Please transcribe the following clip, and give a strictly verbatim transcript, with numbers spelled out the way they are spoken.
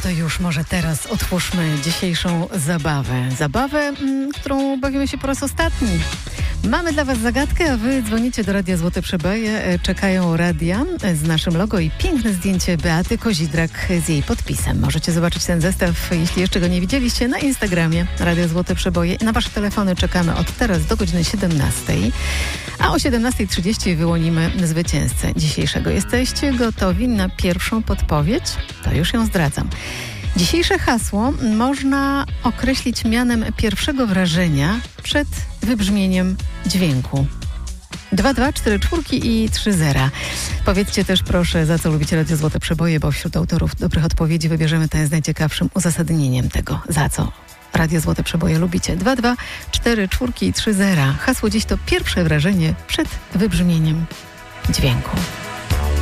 to już może teraz otwórzmy dzisiejszą zabawę. Zabawę, m, którą bawimy się po raz ostatni. Mamy dla Was zagadkę, a Wy dzwonicie do Radia Złote Przeboje. Czekają radia z naszym logo i piękne zdjęcie Beaty Kozidrak z jej podpisem. Możecie zobaczyć ten zestaw, jeśli jeszcze go nie widzieliście, na Instagramie Radia Złote Przeboje. Na Wasze telefony czekamy od teraz do godziny siedemnastej, a o siedemnasta trzydzieści wyłonimy zwycięzcę dzisiejszego. Jesteście gotowi na pierwszą podpowiedź? To już ją zdradzam. Dzisiejsze hasło można określić mianem pierwszego wrażenia przed wybrzmieniem dźwięku. dwa dwa cztery czwórki i trzy zera. Powiedzcie też proszę, za co lubicie Radio Złote Przeboje, bo wśród autorów dobrych odpowiedzi wybierzemy ten z najciekawszym uzasadnieniem tego, za co Radio Złote Przeboje lubicie. dwa dwa cztery czwórki i trzy zera. Hasło dziś to pierwsze wrażenie przed wybrzmieniem dźwięku.